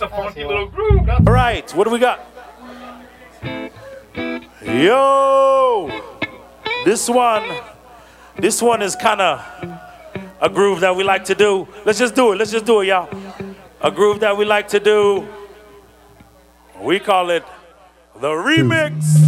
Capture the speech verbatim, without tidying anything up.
That's a funky little groove. That's All right, what do we got? Yo, this one, this one is kind of a groove that we like to do. Let's just do it. Let's just do it, y'all. A groove that we like to do. We call it the remix.